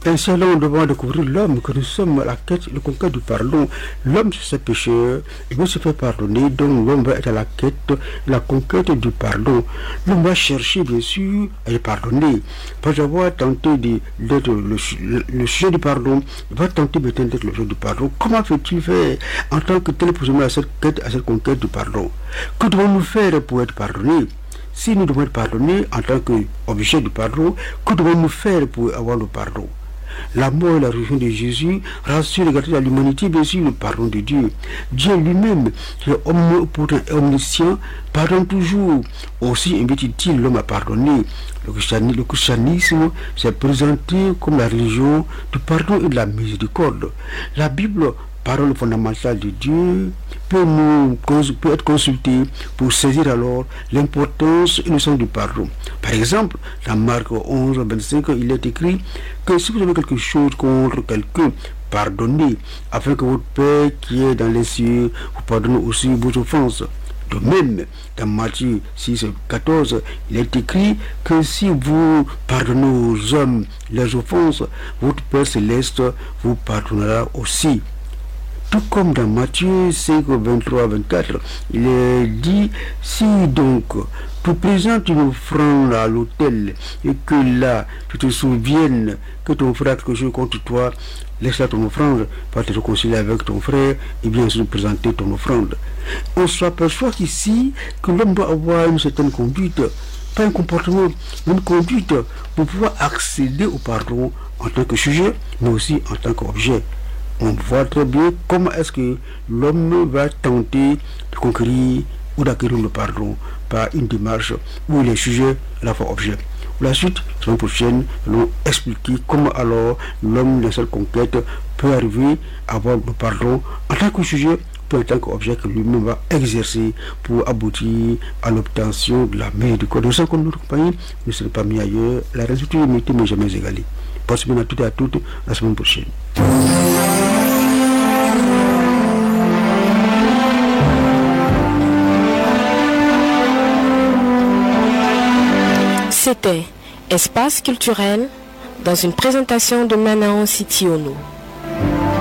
Ainsi, nous devons découvrir l'homme, que nous sommes à la quête, le conquête du pardon. L'homme, c'est ce pécheur, il veut se faire pardonner, donc l'homme va être à la quête, la conquête du pardon. L'homme va chercher, bien sûr, à le pardonner. Après avoir tenté d'être le sujet du pardon, il va tenter maintenant d'être le sujet du pardon. Comment fait-il faire en tant que tel pour à cette quête, à cette conquête du pardon? Que devons-nous faire pour être pardonnés? Si nous devons être pardonnés en tant qu'objet du pardon, que devons-nous faire pour avoir le pardon? La mort et la résurrection de Jésus rassure les gâteaux de l'humanité, bien sûr, le pardon de Dieu. Dieu lui-même, qui est omnipotent et omniscient, pardonne toujours. Aussi invite-t-il l'homme à pardonner. Le christianisme s'est présenté comme la religion du pardon et de la miséricorde. La Bible, parole fondamentale de Dieu, peut être consultée pour saisir alors l'importance et le sens du pardon. Par exemple, dans Marc 11, 25, il est écrit que si vous avez quelque chose contre quelqu'un, pardonnez, afin que votre Père qui est dans les cieux vous pardonne aussi vos offenses. De même, dans Matthieu 6, 14, il est écrit que si vous pardonnez aux hommes leurs offenses, votre Père céleste vous pardonnera aussi. Tout comme dans Matthieu 5, 23, 24, il est dit, si donc tu présentes une offrande à l'autel et que là tu te souviennes que ton frère a quelque chose contre toi, laisse-la ton offrande, va te réconcilier avec ton frère et bien sûr présenter ton offrande. On s'aperçoit ici que l'homme doit avoir une certaine conduite, pas un comportement, mais une conduite pour pouvoir accéder au pardon en tant que sujet, mais aussi en tant qu'objet. On voit très bien comment est-ce que l'homme va tenter de conquérir ou d'acquérir le pardon par une démarche où il est sujet à la fois objet. Pour la suite, la semaine prochaine, nous allons expliquer comment alors l'homme dans cette conquête peut arriver à avoir le pardon en tant que sujet, puis en tant qu'objet que lui-même va exercer pour aboutir à l'obtention de la miséricorde. Nous savons que notre compagnie ne serait pas mis ailleurs, la résultat est limitée mais jamais égalée. Passez bien à toutes et à toutes la semaine prochaine. C'était Espace culturel dans une présentation de Manao Sitiono.